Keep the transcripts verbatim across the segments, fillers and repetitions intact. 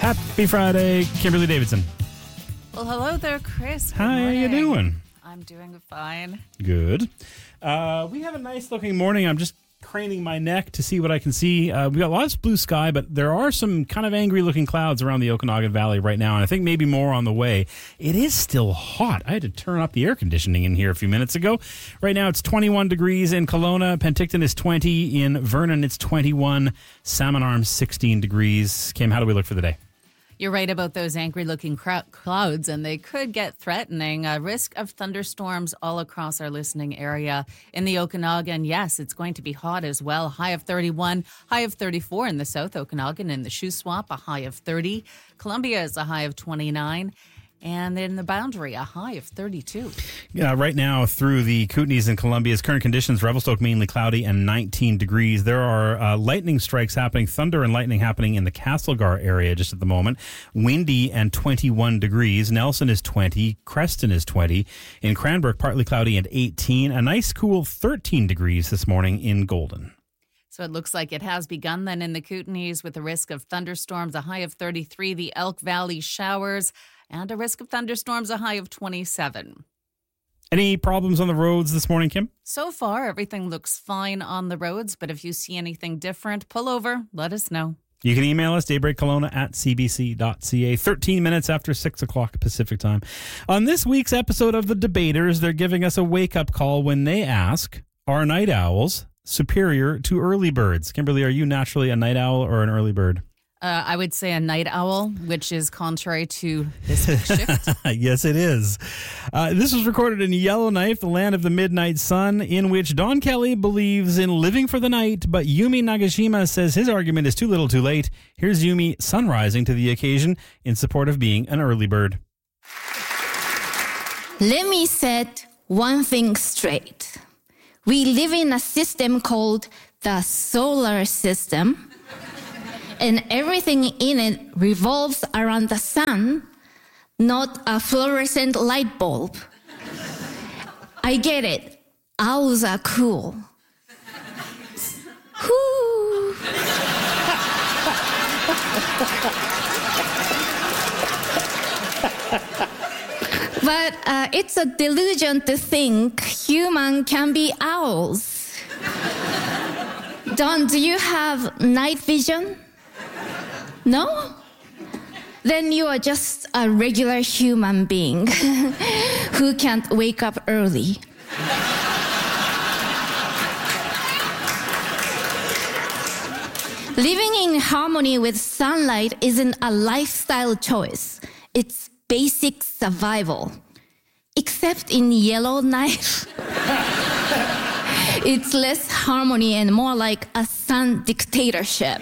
Happy Friday, Kimberly Davidson. Well, hello there, Chris. Good How are you morning. doing? I'm doing fine. Good. Uh, we have a nice looking morning. I'm just craning my neck to see what I can see. Uh, we got lots of blue sky, but there are some kind of angry looking clouds around the Okanagan Valley right now, and I think maybe more on the way. It is still hot. I had to turn up the air conditioning in here a few minutes ago. Right now it's twenty-one degrees in Kelowna. Penticton is twenty. In Vernon it's twenty-one. Salmon Arms sixteen degrees. Kim, how do we look for the day? You're right about those angry-looking cr- clouds, and they could get threatening. A risk of thunderstorms all across our listening area. In the Okanagan, yes, it's going to be hot as well. High of thirty-one, high of thirty-four in the South Okanagan. In the Shuswap, a high of thirty. Columbia is a high of twenty-nine. And in the Boundary, a high of thirty-two. Yeah, right now through the Kootenays and Columbia's current conditions, Revelstoke mainly cloudy and nineteen degrees. There are uh, lightning strikes happening, thunder and lightning happening in the Castlegar area just at the moment. Windy and twenty-one degrees. Nelson is twenty. Creston is twenty. In Cranbrook, partly cloudy and eighteen. A nice cool thirteen degrees this morning in Golden. So it looks like it has begun then in the Kootenays with a risk of thunderstorms, a high of thirty-three. The Elk Valley showers. And a risk of thunderstorms, a high of twenty-seven. Any problems on the roads this morning, Kim? So far, everything looks fine on the roads, but if you see anything different, pull over, let us know. You can email us, daybreakkelowna at c b c dot c a, thirteen minutes after six o'clock Pacific time. On this week's episode of The Debaters, they're giving us a wake-up call when they ask, are night owls superior to early birds? Kimberly, are you naturally a night owl or an early bird? Uh, I would say a night owl, which is contrary to this week's shift. Yes, it is. Uh, this was recorded in Yellowknife, the land of the midnight sun, in which Don Kelly believes in living for the night, but Yumi Nagashima says his argument is too little too late. Here's Yumi sunrising to the occasion in support of being an early bird. Let me set one thing straight. We live in a system called the solar system. And everything in it revolves around the sun, not a fluorescent light bulb. I get it. Owls are cool. Whoo! But uh, it's a delusion to think human can be owls. Don, do you have night vision? No? Then you are just a regular human being who can't wake up early. Living in harmony with sunlight isn't a lifestyle choice. It's basic survival. Except in Yellowknife. It's less harmony and more like a sun dictatorship.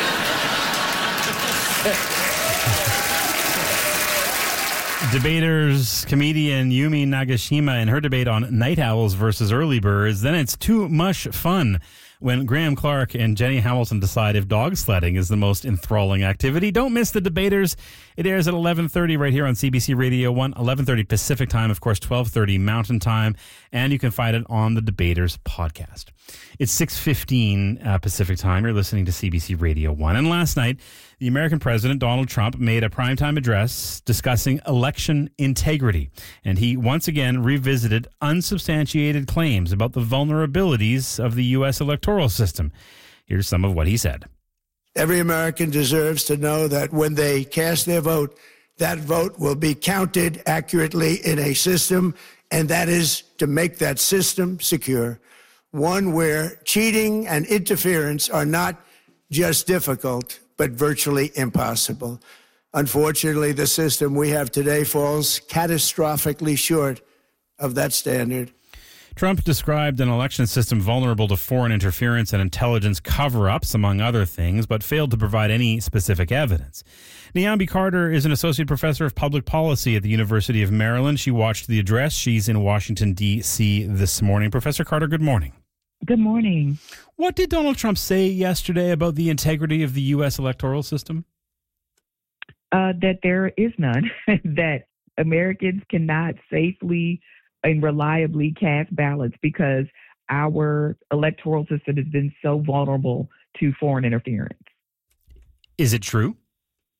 Debaters, comedian Yumi Nagashima in her debate on night owls versus early birds. Then it's too much fun when Graham Clark and Jenny Hamilton decide if dog sledding is the most enthralling activity. Don't miss The Debaters. It airs at eleven thirty right here on C B C Radio one, eleven thirty Pacific time, of course, twelve thirty Mountain time, and you can find it on the Debaters podcast. It's six fifteen uh, Pacific time. You're listening to C B C Radio one. And last night, the American president, Donald Trump, made a primetime address discussing election integrity. And he once again revisited unsubstantiated claims about the vulnerabilities of the U S electoral system. Here's some of what he said. Every American deserves to know that when they cast their vote, that vote will be counted accurately in a system, and that is to make that system secure, one where cheating and interference are not just difficult, but virtually impossible. Unfortunately, the system we have today falls catastrophically short of that standard. Trump described an election system vulnerable to foreign interference and intelligence cover-ups, among other things, but failed to provide any specific evidence. Nyambi Carter is an associate professor of public policy at the University of Maryland. She watched the address. She's in Washington, D C this morning. Professor Carter, good morning. Good morning. What did Donald Trump say yesterday about the integrity of the U S electoral system? Uh, that there is none, that Americans cannot safely and reliably cast ballots because our electoral system has been so vulnerable to foreign interference. Is it true?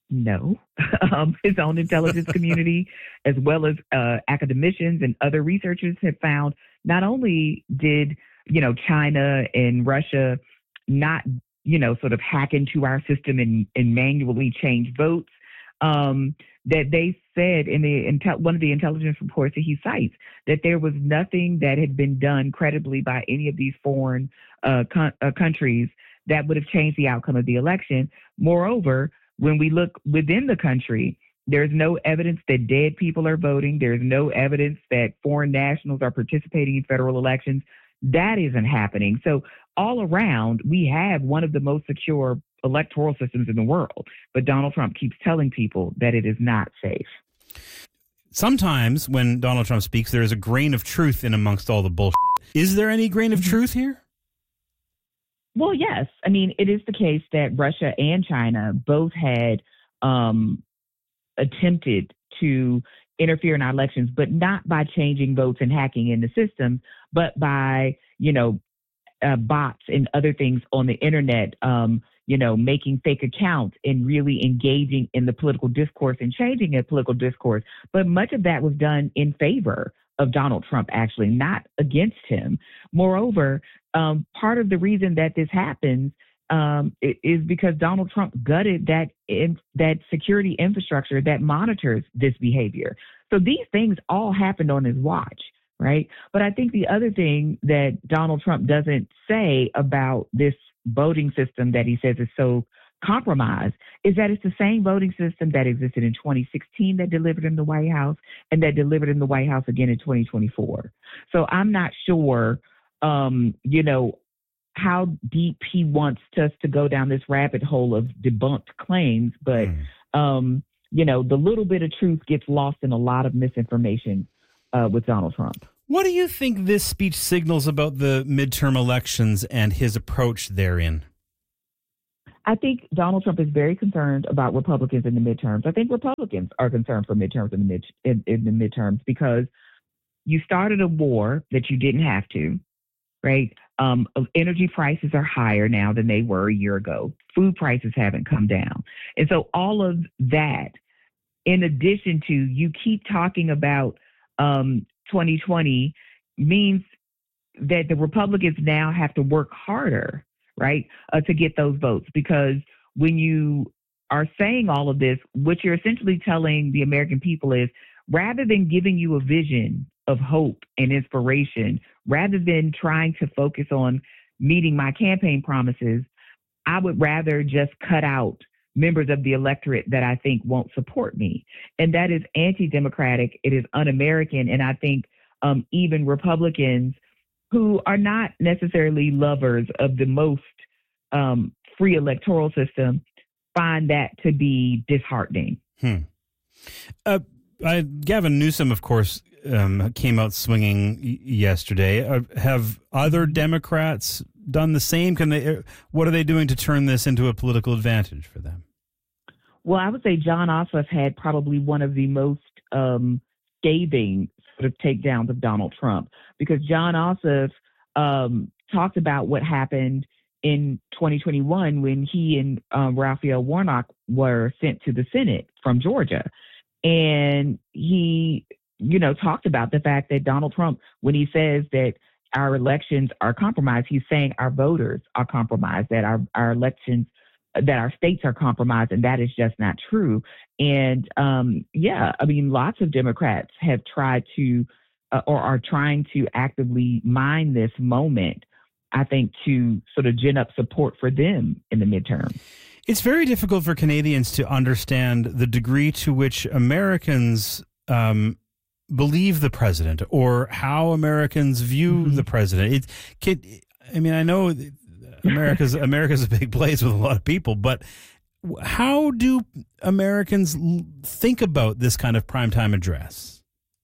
No. um, his own intelligence community, as well as uh, academicians and other researchers, have found not only did, you know, China and Russia not, you know, sort of hack into our system and, and manually change votes, um, that they said in the intel- one of the intelligence reports that he cites that there was nothing that had been done credibly by any of these foreign uh, con- uh, countries that would have changed the outcome of the election. Moreover, when we look within the country, there's no evidence that dead people are voting. There's no evidence that foreign nationals are participating in federal elections. That isn't happening. So all around, we have one of the most secure electoral systems in the world. But Donald Trump keeps telling people that it is not safe. Sometimes when Donald Trump speaks, there is a grain of truth in amongst all the bullshit. Is there any grain of truth here? Well, yes. I mean, it is the case that Russia and China both had um, attempted to interfere in our elections, but not by changing votes and hacking in the system, but by, you know, uh, bots and other things on the internet, um, you know, making fake accounts and really engaging in the political discourse and changing the political discourse. But much of that was done in favor of Donald Trump, actually, not against him. Moreover, um, part of the reason that this happens um, is because Donald Trump gutted that in, that security infrastructure that monitors this behavior. So these things all happened on his watch, right? But I think the other thing that Donald Trump doesn't say about this voting system that he says is so compromised is that it's the same voting system that existed in twenty sixteen that delivered in the White House and that delivered in the White House again in twenty twenty-four. So I'm not sure, um, you know, how deep he wants us to go down this rabbit hole of debunked claims. But, mm. um, you know, the little bit of truth gets lost in a lot of misinformation uh, with Donald Trump. What do you think this speech signals about the midterm elections and his approach therein? I think Donald Trump is very concerned about Republicans in the midterms. I think Republicans are concerned for midterms in the mid in, in the midterms because you started a war that you didn't have to, right? Um, energy prices are higher now than they were a year ago. Food prices haven't come down. And so all of that, in addition to you keep talking about um, twenty twenty, means that the Republicans now have to work harder, right, uh, to get those votes. Because when you are saying all of this, what you're essentially telling the American people is, rather than giving you a vision of hope and inspiration, rather than trying to focus on meeting my campaign promises, I would rather just cut out members of the electorate that I think won't support me. And that is anti-democratic. It is un-American. And I think um, even Republicans who are not necessarily lovers of the most um, free electoral system find that to be disheartening. Hmm. Uh, I, Gavin Newsom, of course, um, came out swinging y- yesterday. Uh, have other Democrats done the same? Can they? Uh, what are they doing to turn this into a political advantage for them? Well, I would say Jon Ossoff had probably one of the most um, scathing sort of takedowns of Donald Trump, because Jon Ossoff um, talked about what happened in twenty twenty-one when he and um, Raphael Warnock were sent to the Senate from Georgia. And he, you know, talked about the fact that Donald Trump, when he says that our elections are compromised, he's saying our voters are compromised, that our, our elections, that our states are compromised, and that is just not true. And um, yeah, I mean, lots of Democrats have tried to, uh, or are trying to actively mine this moment, I think, to sort of gin up support for them in the midterm. It's very difficult for Canadians to understand the degree to which Americans um, believe the president or how Americans view mm-hmm. the president. It, can, I mean, I know America's America's a big place with a lot of people, but how do Americans think about this kind of primetime address?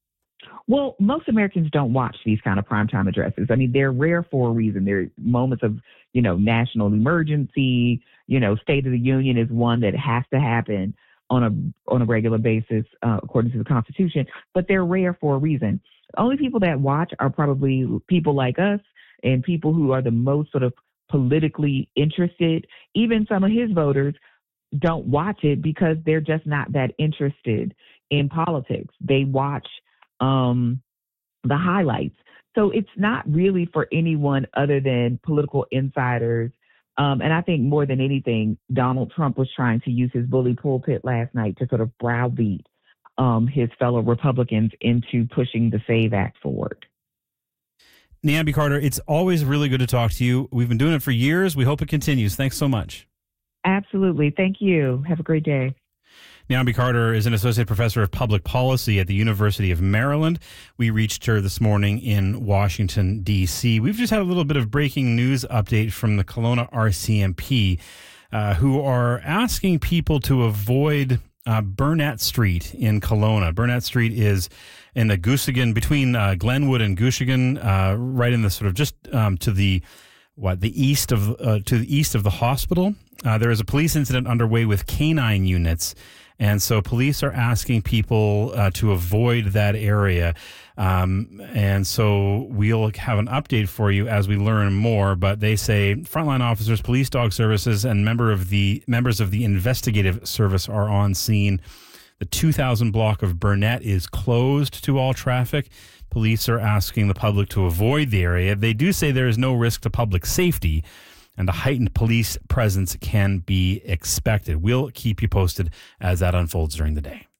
Well, most Americans don't watch these kind of primetime addresses. I mean, they're rare for a reason. They're moments of, you know, national emergency. You know, State of the Union is one that has to happen on a on a regular basis, uh, according to the Constitution. But they're rare for a reason. The only people that watch are probably people like us and people who are the most sort of politically interested. Even some of his voters don't watch it because they're just not that interested in politics. They watch um, the highlights. So it's not really for anyone other than political insiders. Um, and I think more than anything, Donald Trump was trying to use his bully pulpit last night to sort of browbeat um, his fellow Republicans into pushing the SAVE Act forward. Niambi Carter, it's always really good to talk to you. We've been doing it for years. We hope it continues. Thanks so much. Absolutely. Thank you. Have a great day. Niambi Carter is an associate professor of public policy at the University of Maryland. We reached her this morning in Washington, D C. We've just had a little bit of breaking news update from the Kelowna R C M P, uh, who are asking people to avoid uh, Burnett Street in Kelowna. Burnett Street is in the Goosegan, between uh, Glenwood and Goosegan, uh, right in the sort of just um, to the what the east of uh, to the east of the hospital. Uh, there is a police incident underway with canine units. And so police are asking people uh, to avoid that area. Um, and so we'll have an update for you as we learn more. But they say frontline officers, police dog services, and member of the members of the investigative service are on scene. The two thousand block of Burnett is closed to all traffic. Police are asking the public to avoid the area. They do say there is no risk to public safety, and a heightened police presence can be expected. We'll keep you posted as that unfolds during the day.